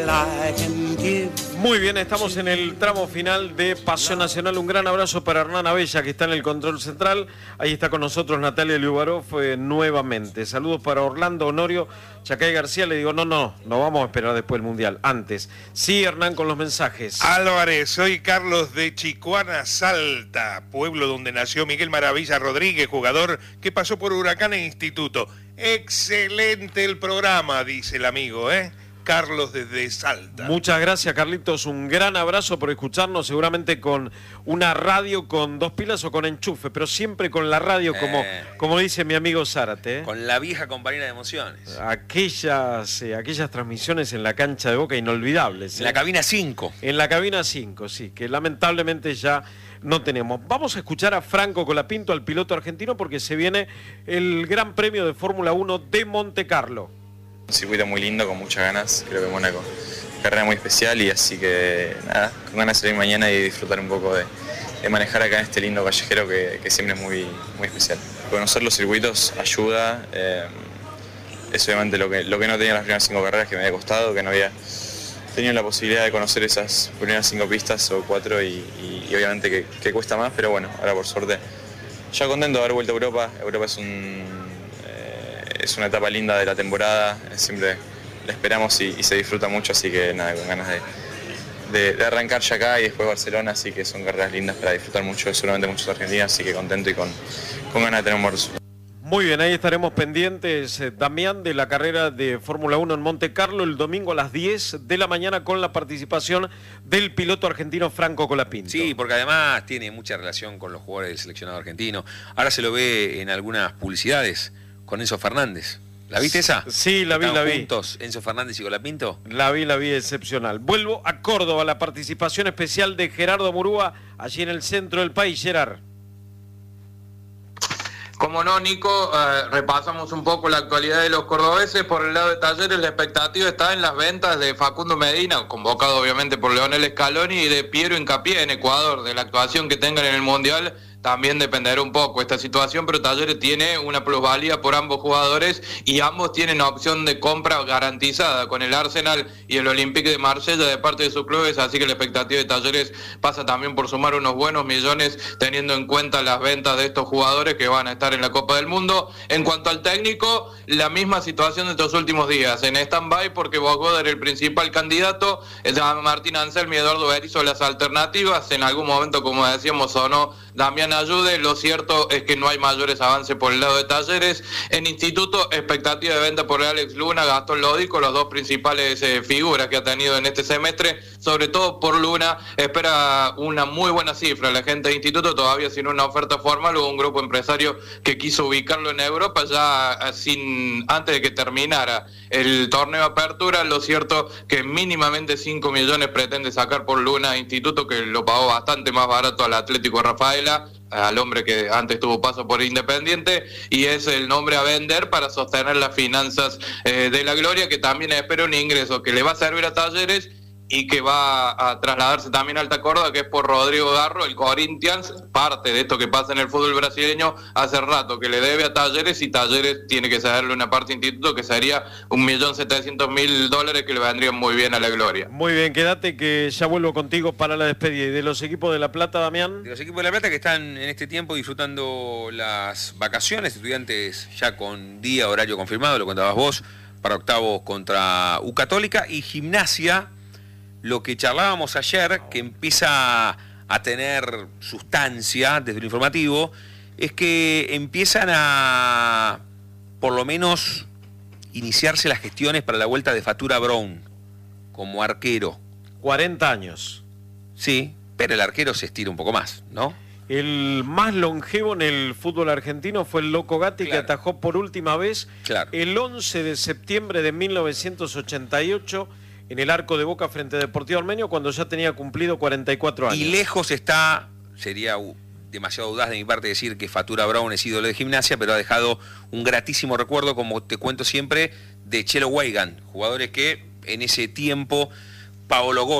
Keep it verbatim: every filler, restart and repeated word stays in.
Muy bien, estamos en el tramo final de Pasión Nacional. Un gran abrazo para Hernán Abella, que está en el control central. Ahí está con nosotros Natalia Liubarov eh, nuevamente. Saludos para Orlando Honorio, Chacay García. Le digo, no, no, no vamos a esperar después del Mundial. Antes. Sí, Hernán, con los mensajes. Álvarez, soy Carlos de Chicuana, Salta, pueblo donde nació Miguel Maravilla Rodríguez, jugador que pasó por Huracán e Instituto. Excelente el programa, dice el amigo, ¿eh? Carlos desde Salta. Muchas gracias, Carlitos. Un gran abrazo por escucharnos, seguramente con una radio con dos pilas o con enchufe, pero siempre con la radio, como, eh, como dice mi amigo Zárate. ¿eh? Con la vieja compañera de emociones. Aquellas, eh, aquellas transmisiones en la cancha de Boca inolvidables. En ¿eh? la cabina cinco. En la cabina cinco, sí, que lamentablemente ya no tenemos. Vamos a escuchar a Franco Colapinto, al piloto argentino, porque se viene el Gran Premio de Fórmula uno de Monte Carlo. Un circuito muy lindo, con muchas ganas, creo que Mónaco, carrera muy especial, y así que nada, con ganas de salir mañana y disfrutar un poco de, de manejar acá en este lindo callejero que, que siempre es muy, muy especial. Conocer los circuitos ayuda, eh, es obviamente lo que, lo que no tenía en las primeras cinco carreras, que me había costado, que no había tenido la posibilidad de conocer esas primeras cinco pistas o cuatro, y, y, y obviamente que, que cuesta más, pero bueno, ahora por suerte ya contento de haber vuelto a Europa. Europa es un... Es una etapa linda de la temporada, siempre la esperamos y, y se disfruta mucho, así que nada, con ganas de, de, de arrancar ya acá y después Barcelona, así que son carreras lindas para disfrutar mucho, seguramente muchos argentinos, así que contento y con, con ganas de tener un buen resultado. Muy bien, ahí estaremos pendientes, eh, Damián, de la carrera de Fórmula uno en Monte Carlo el domingo a las diez de la mañana con la participación del piloto argentino Franco Colapinto. Sí, porque además tiene mucha relación con los jugadores del seleccionado argentino. Ahora se lo ve en algunas publicidades con Enzo Fernández. ¿La viste esa? Sí, la vi, ¿Estaban la vi. juntos Enzo Fernández y Colapinto? La vi, la vi, excepcional. Vuelvo a Córdoba, la participación especial de Gerardo Murúa, allí en el centro del país. Gerard. Como no, Nico, eh, repasamos un poco la actualidad de los cordobeses. Por el lado de Talleres, la expectativa está en las ventas de Facundo Medina, convocado obviamente por Leonel Scaloni, y de Piero Hincapié en Ecuador. De la actuación que tengan en el Mundial también dependerá un poco esta situación, pero Talleres tiene una plusvalía por ambos jugadores y ambos tienen opción de compra garantizada con el Arsenal y el Olympique de Marsella de parte de sus clubes, así que la expectativa de Talleres pasa también por sumar unos buenos millones teniendo en cuenta las ventas de estos jugadores que van a estar en la Copa del Mundo. En cuanto al técnico, la misma situación de estos últimos días, en stand-by porque Bogoda era el principal candidato, Martín Anselmi y Eduardo Berizzo las alternativas, en algún momento, como decíamos, sonó Damián Ayude. Lo cierto es que no hay mayores avances por el lado de Talleres. En Instituto, expectativa de venta por Alex Luna, Gastón Lodico, los dos principales eh, figuras que ha tenido en este semestre, sobre todo por Luna, espera una muy buena cifra. La gente de Instituto todavía sin una oferta formal, hubo un grupo empresario que quiso ubicarlo en Europa ya sin antes de que terminara el torneo de apertura. Lo cierto que mínimamente cinco millones pretende sacar por Luna Instituto, que lo pagó bastante más barato al Atlético Rafaela, al hombre que antes tuvo paso por Independiente, y es el nombre a vender para sostener las finanzas eh, de la Gloria, que también espera un ingreso que le va a servir a Talleres y que va a trasladarse también a Alta Córdoba, que es por Rodrigo Garro, el Corinthians. Parte de esto que pasa en el fútbol brasileño hace rato que le debe a Talleres, y Talleres tiene que cederle una parte a Instituto, que sería un millón setecientos mil dólares que le vendrían muy bien a la Gloria. Muy bien, quédate que ya vuelvo contigo para la despedida. ¿Y de los equipos de La Plata, Damián? De los equipos de La Plata que están en este tiempo disfrutando las vacaciones, estudiantes ya con día, horario confirmado, lo contabas vos, para octavos contra U Católica, y Gimnasia, lo que charlábamos ayer, que empieza a tener sustancia desde lo informativo, es que empiezan a, por lo menos, iniciarse las gestiones para la vuelta de Fatura Brown como arquero. cuarenta años. Sí, pero el arquero se estira un poco más, ¿no? El más longevo en el fútbol argentino fue el Loco Gatti, claro, que atajó por última vez claro. el once de septiembre de mil novecientos ochenta y ocho en el arco de Boca frente a Deportivo Armenio, cuando ya tenía cumplido cuarenta y cuatro años. Y lejos está, sería demasiado audaz de mi parte decir que Fatura Brown es ídolo de Gimnasia, pero ha dejado un gratísimo recuerdo, como te cuento siempre, de Chelo Weigand, jugadores que en ese tiempo Paolo Gómez